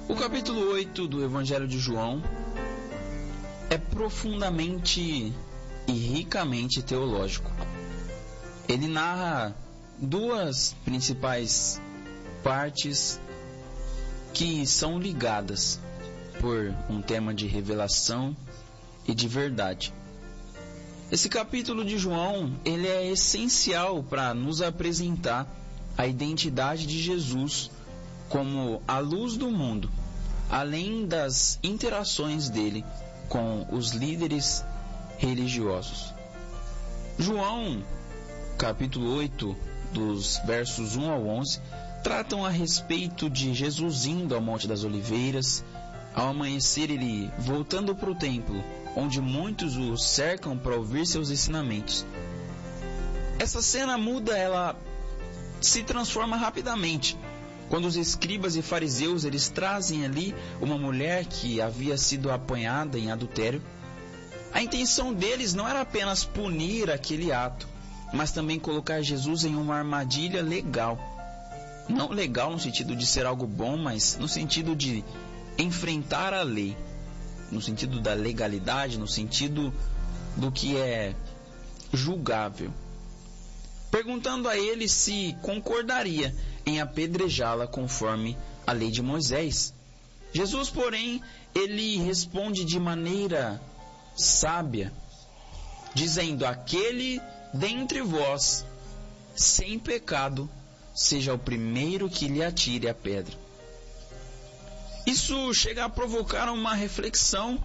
O capítulo 8 do Evangelho de João é profundamente e ricamente teológico. Ele narra duas principais partes que são ligadas por um tema de revelação e de verdade. Esse capítulo de João, ele é essencial para nos apresentar a identidade de Jesus como a luz do mundo, além das interações dele com os líderes religiosos. João, capítulo 8, dos versos 1 ao 11, tratam a respeito de Jesus indo ao Monte das Oliveiras. Ao amanhecer, ele voltando para o templo, onde muitos o cercam para ouvir seus ensinamentos. Essa cena muda, ela se transforma rapidamente, quando os escribas e fariseus eles trazem ali uma mulher que havia sido apanhada em adultério. A intenção deles não era apenas punir aquele ato, mas também colocar Jesus em uma armadilha legal. Não legal no sentido de ser algo bom, mas no sentido de enfrentar a lei, no sentido da legalidade, no sentido do que é julgável, perguntando a ele se concordaria em apedrejá-la conforme a lei de Moisés. Jesus, porém, ele responde de maneira sábia, dizendo: aquele dentre vós sem pecado seja o primeiro que lhe atire a pedra. Isso chega a provocar uma reflexão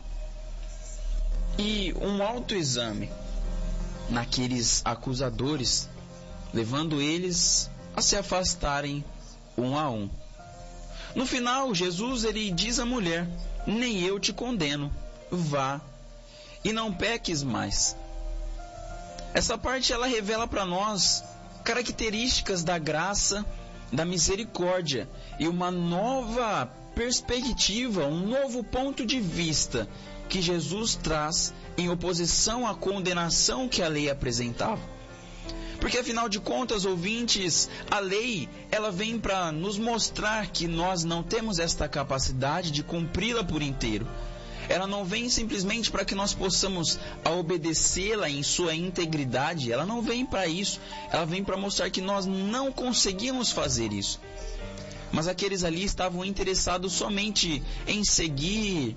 e um autoexame naqueles acusadores, levando eles a se afastarem um a um. No final, Jesus ele diz à mulher: nem eu te condeno, vá e não peques mais. Essa parte ela revela para nós características da graça, da misericórdia e uma nova perspectiva, um novo ponto de vista que Jesus traz em oposição à condenação que a lei apresentava. Porque afinal de contas, ouvintes, a lei ela vem para nos mostrar que nós não temos esta capacidade de cumpri-la por inteiro. Ela não vem simplesmente para que nós possamos obedecê-la em sua integridade. Ela não vem para isso. Ela vem para mostrar que nós não conseguimos fazer isso. Mas aqueles ali estavam interessados somente em seguir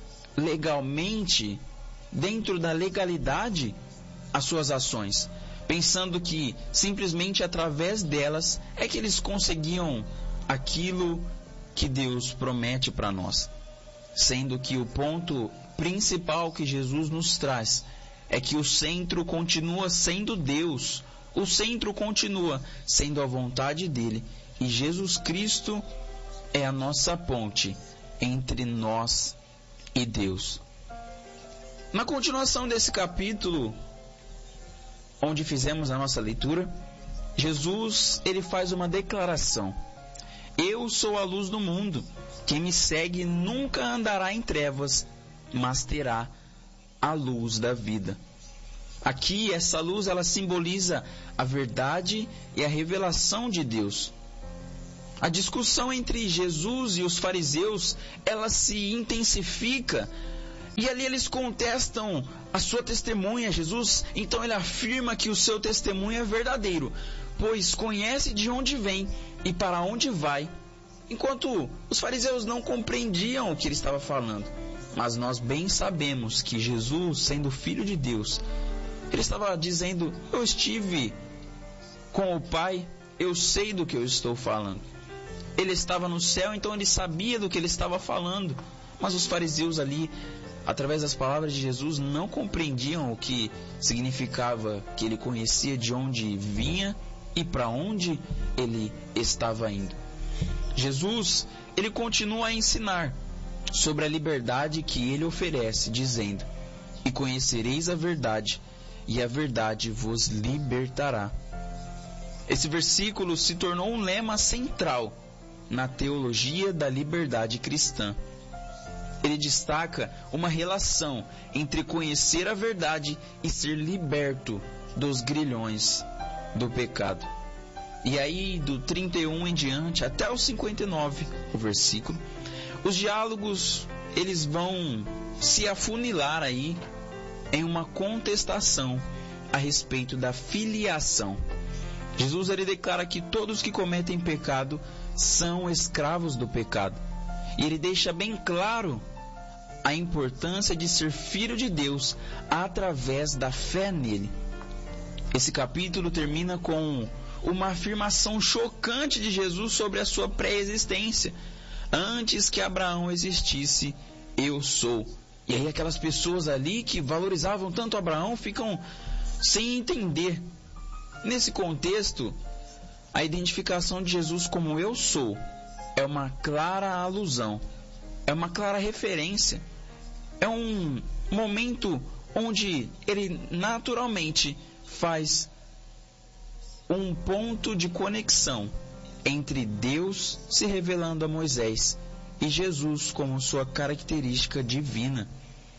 legalmente, dentro da legalidade, as suas ações, pensando que simplesmente através delas é que eles conseguiam aquilo que Deus promete para nós. Sendo que o ponto principal que Jesus nos traz é que o centro continua sendo Deus, o centro continua sendo a vontade dele, e Jesus Cristo é a nossa ponte entre nós e Deus. Na continuação desse capítulo, onde fizemos a nossa leitura, Jesus ele faz uma declaração: eu sou a luz do mundo, quem me segue nunca andará em trevas, mas terá a luz da vida. Aqui essa luz ela simboliza a verdade e a revelação de Deus. A discussão entre Jesus e os fariseus, ela se intensifica, e ali eles contestam a sua testemunha. Jesus, então ele afirma que o seu testemunho é verdadeiro, pois conhece de onde vem e para onde vai, enquanto os fariseus não compreendiam o que ele estava falando. Mas nós bem sabemos que Jesus, sendo filho de Deus, ele estava dizendo: eu estive com o Pai, eu sei do que eu estou falando. Ele estava no céu, então ele sabia do que ele estava falando. Mas os fariseus ali, através das palavras de Jesus, não compreendiam o que significava que ele conhecia de onde vinha e para onde ele estava indo. Jesus, ele continua a ensinar sobre a liberdade que ele oferece, dizendo: e conhecereis a verdade, e a verdade vos libertará. Esse versículo se tornou um lema central na teologia da liberdade cristã. Ele destaca uma relação entre conhecer a verdade e ser liberto dos grilhões do pecado. E aí, do 31 em diante até o 59, o versículo, os diálogos, eles vão se afunilar aí em uma contestação a respeito da filiação. Jesus, ele declara que todos que cometem pecado são escravos do pecado. E ele deixa bem claro a importância de ser filho de Deus através da fé nele. Esse capítulo termina com uma afirmação chocante de Jesus sobre a sua pré-existência. Antes que Abraão existisse, eu sou. E aí aquelas pessoas ali que valorizavam tanto Abraão ficam sem entender. Nesse contexto, a identificação de Jesus como eu sou é uma clara alusão, é uma clara referência, é um momento onde ele naturalmente faz um ponto de conexão entre Deus se revelando a Moisés e Jesus como sua característica divina,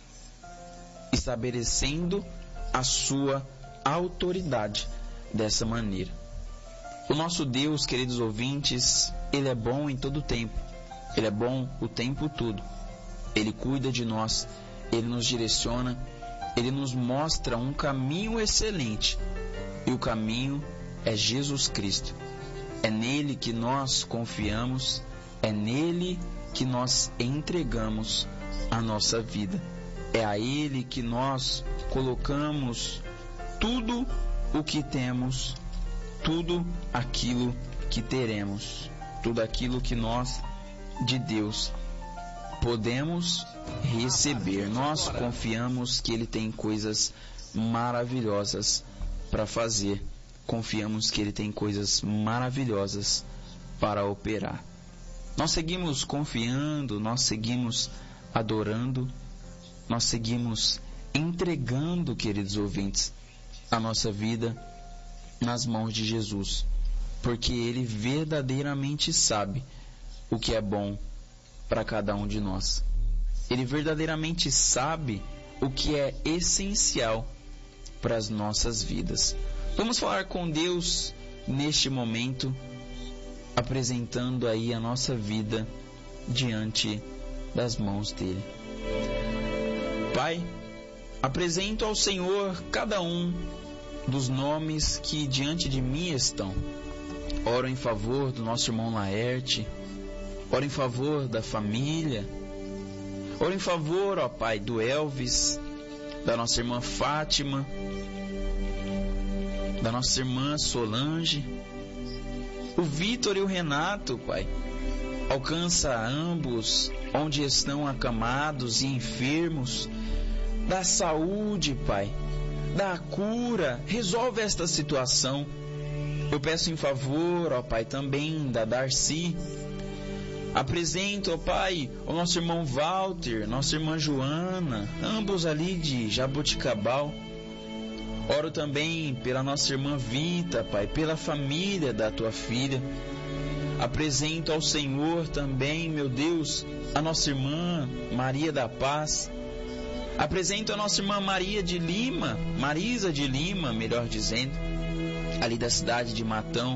estabelecendo a sua autoridade dessa maneira. O nosso Deus, queridos ouvintes, ele é bom em todo o tempo. Ele é bom o tempo todo. Ele cuida de nós, ele nos direciona, ele nos mostra um caminho excelente. E o caminho é Jesus Cristo. É nele que nós confiamos, é nele que nós entregamos a nossa vida. É a ele que nós colocamos tudo o que temos, tudo aquilo que teremos, tudo aquilo que nós de Deus podemos receber. Nós confiamos que ele tem coisas maravilhosas para fazer. Confiamos que ele tem coisas maravilhosas para operar. Nós seguimos confiando, nós seguimos adorando, nós seguimos entregando, queridos ouvintes, a nossa vida nas mãos de Jesus, porque ele verdadeiramente sabe o que é bom para cada um de nós. Ele verdadeiramente sabe o que é essencial para as nossas vidas. Vamos falar com Deus neste momento, apresentando aí a nossa vida diante das mãos dele. Pai, apresento ao Senhor cada um dos nomes que diante de mim estão. Oro em favor do nosso irmão Laerte, oro em favor da família, oro em favor, ó Pai, do Elvis, da nossa irmã Fátima, da nossa irmã Solange, o Vitor e o Renato, Pai. Alcança ambos onde estão acamados e enfermos, dá saúde, Pai, dá cura, resolve esta situação. Eu peço em favor, ó Pai, também da Darcy. Apresento, ó Pai, o nosso irmão Walter, nossa irmã Joana, ambos ali de Jaboticabal. Oro também pela nossa irmã Vita, Pai, pela família da tua filha. Apresento ao Senhor também, meu Deus, a nossa irmã Maria da Paz. Apresento a nossa irmã Maria de Lima, Marisa de Lima, melhor dizendo, ali da cidade de Matão.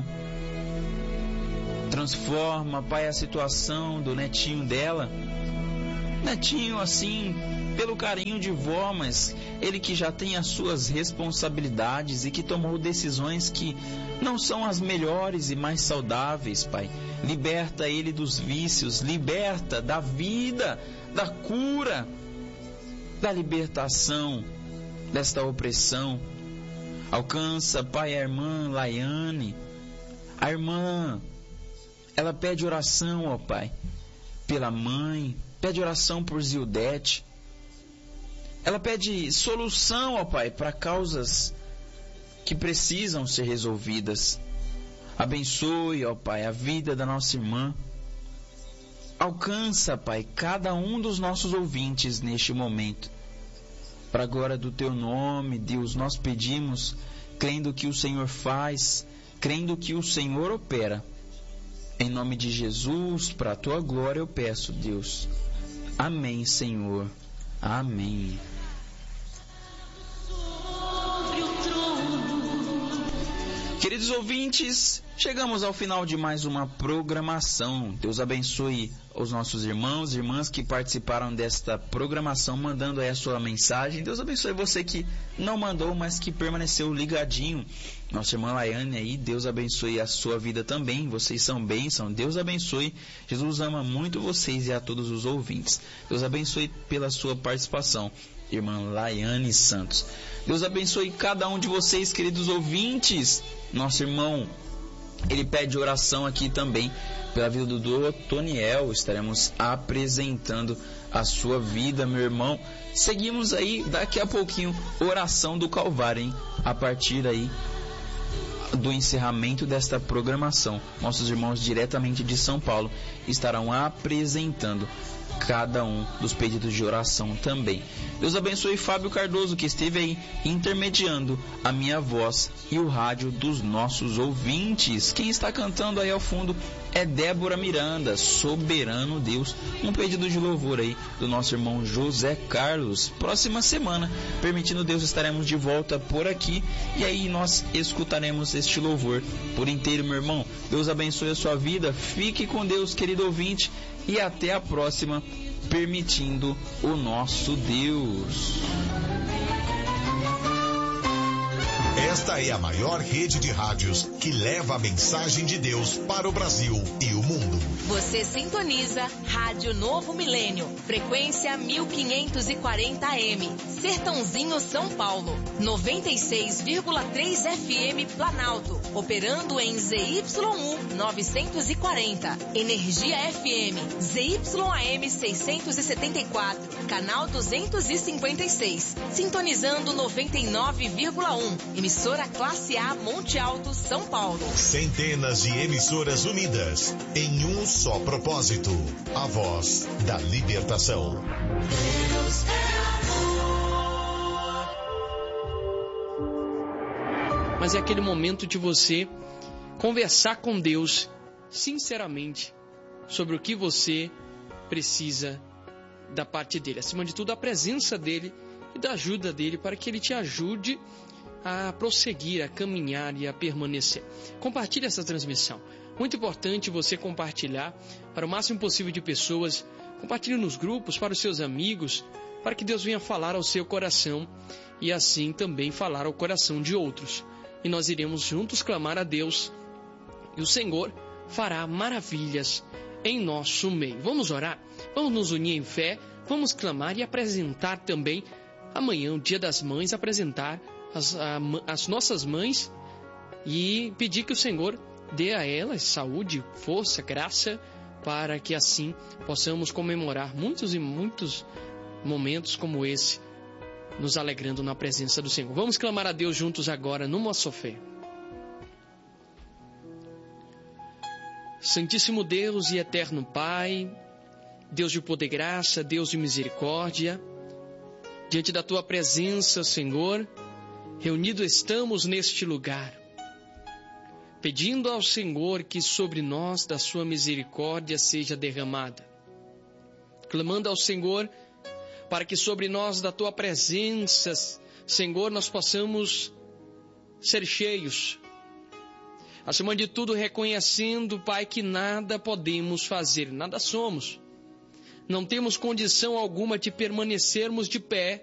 Transforma, Pai, a situação do netinho dela. Netinho, assim, pelo carinho de vó, mas ele que já tem as suas responsabilidades e que tomou decisões que não são as melhores e mais saudáveis, Pai. Liberta ele dos vícios, liberta da vida, da cura, da libertação desta opressão. Alcança, Pai, a irmã Laiane. A irmã, ela pede oração, ó Pai, pela mãe, pede oração por Zildete. Ela pede solução, ó Pai, para causas que precisam ser resolvidas. Abençoe, ó Pai, a vida da nossa irmã. Alcança, Pai, cada um dos nossos ouvintes neste momento. Para a glória do Teu nome, Deus, nós pedimos, crendo que o Senhor faz, crendo que o Senhor opera. Em nome de Jesus, para a Tua glória eu peço, Deus. Amém, Senhor. Queridos ouvintes, chegamos ao final de mais uma programação. Deus abençoe os nossos irmãos e irmãs que participaram desta programação, mandando aí a sua mensagem. Deus abençoe você que não mandou, mas que permaneceu ligadinho. Nossa irmã Laiane aí, Deus abençoe a sua vida também. Vocês são bênção. Deus abençoe. Jesus ama muito vocês e a todos os ouvintes. Deus abençoe pela sua participação, irmã Laiane Santos. Deus abençoe cada um de vocês, queridos ouvintes. Nosso irmão, ele pede oração aqui também pela vida do Toniel. Estaremos apresentando a sua vida, meu irmão. Seguimos aí, daqui a pouquinho, oração do Calvário, hein? A partir aí do encerramento desta programação, nossos irmãos diretamente de São Paulo estarão apresentando cada um dos pedidos de oração também. Deus abençoe Fábio Cardoso, que esteve aí intermediando a minha voz e o rádio dos nossos ouvintes. Quem está cantando aí ao fundo é Débora Miranda, Soberano Deus, um pedido de louvor aí do nosso irmão José Carlos. Próxima semana, permitindo Deus, estaremos de volta por aqui e aí nós escutaremos este louvor por inteiro, meu irmão. Deus abençoe a sua vida, fique com Deus, querido ouvinte, e até a próxima, permitindo o nosso Deus. Esta é a maior rede de rádios que leva a mensagem de Deus para o Brasil e o mundo. Você sintoniza Rádio Novo Milênio, frequência 1540 AM, Sertãozinho, São Paulo, 96,3 FM Planalto, operando em ZYU 940, Energia FM, ZYAM 674, canal 256, sintonizando 99,1, emissora Classe A Monte Alto, São Paulo. Centenas de emissoras unidas em um só propósito, a voz da libertação. Deus é amor. Mas é aquele momento de você conversar com Deus sinceramente sobre o que você precisa da parte dele. Acima de tudo, a presença dele e da ajuda dele para que ele te ajude a prosseguir, a caminhar e a permanecer. Compartilhe essa transmissão. Muito importante você compartilhar para o máximo possível de pessoas. Compartilhe nos grupos, para os seus amigos, para que Deus venha falar ao seu coração e assim também falar ao coração de outros. E nós iremos juntos clamar a Deus e o Senhor fará maravilhas em nosso meio. Vamos orar? Vamos nos unir em fé, vamos clamar e apresentar também amanhã, o Dia das Mães, apresentar as nossas mães e pedir que o Senhor dê a elas saúde, força, graça, para que assim possamos comemorar muitos e muitos momentos como esse, nos alegrando na presença do Senhor. Vamos clamar a Deus juntos agora, numa só fé. Santíssimo Deus e eterno Pai, Deus de poder e graça, Deus de misericórdia, diante da Tua presença, Senhor, reunidos estamos neste lugar, pedindo ao Senhor que sobre nós da sua misericórdia seja derramada, clamando ao Senhor para que sobre nós da tua presença, Senhor, nós possamos ser cheios, acima de tudo reconhecendo, Pai, que nada podemos fazer, nada somos, não temos condição alguma de permanecermos de pé